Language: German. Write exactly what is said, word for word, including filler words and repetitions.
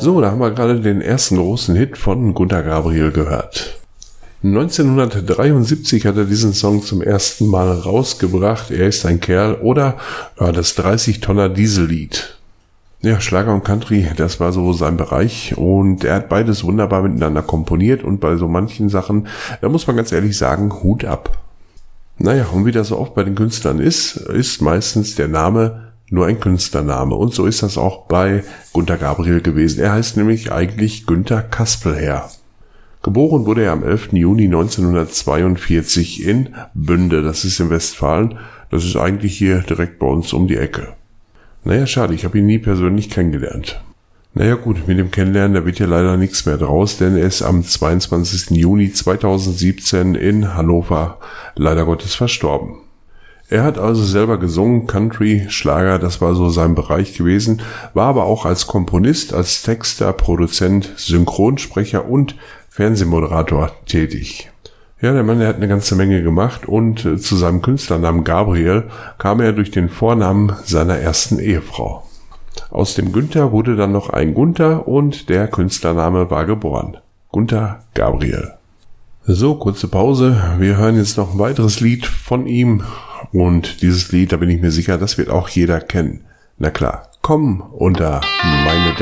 So, da haben wir gerade den ersten großen Hit von Gunter Gabriel gehört. neunzehnhundertdreiundsiebzig hat er diesen Song zum ersten Mal rausgebracht. Er ist ein Kerl oder ja, das dreißig-Tonner Diesellied. Ja, Schlager und Country, das war so sein Bereich und er hat beides wunderbar miteinander komponiert und bei so manchen Sachen, da muss man ganz ehrlich sagen, Hut ab. Naja, und wie das so oft bei den Künstlern ist, ist meistens der Name nur ein Künstlername und so ist das auch bei Gunter Gabriel gewesen. Er heißt nämlich eigentlich Günter Kaspelherr. Geboren wurde er am elften Juni neunzehnhundertzweiundvierzig in Bünde, das ist in Westfalen, das ist eigentlich hier direkt bei uns um die Ecke. Naja, schade, ich habe ihn nie persönlich kennengelernt. Naja gut, mit dem Kennenlernen, da wird ja leider nichts mehr draus, denn er ist am zweiundzwanzigsten Juni zweitausendsiebzehn in Hannover leider Gottes verstorben. Er hat also selber gesungen, Country, Schlager, das war so sein Bereich gewesen, war aber auch als Komponist, als Texter, Produzent, Synchronsprecher und Fernsehmoderator tätig. Ja, der Mann, der hat eine ganze Menge gemacht und äh, zu seinem Künstlernamen Gabriel kam er durch den Vornamen seiner ersten Ehefrau. Aus dem Günther wurde dann noch ein Gunther und der Künstlername war geboren. Gunter Gabriel. So, kurze Pause. Wir hören jetzt noch ein weiteres Lied von ihm und dieses Lied, da bin ich mir sicher, das wird auch jeder kennen. Na klar, komm unter meine Decke.